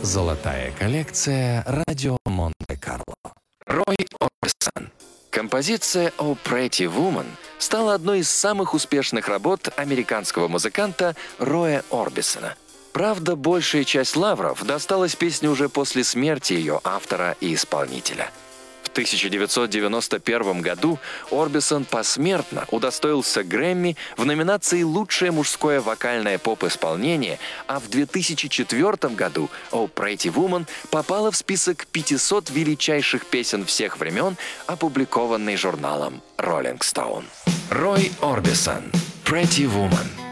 Золотая коллекция радио Монте-Карло. Рой Орбисон. Композиция «Oh Pretty Woman» стала одной из самых успешных работ американского музыканта Роя Орбисона. Правда, большая часть лавров досталась песне уже после смерти ее автора и исполнителя. В 1991 году Орбисон посмертно удостоился Грэмми в номинации «Лучшее мужское вокальное поп-исполнение», а в 2004 году «Oh Pretty Woman» попала в список 500 величайших песен всех времен, опубликованный журналом Rolling Stone. Рой Орбисон. «Pretty Woman».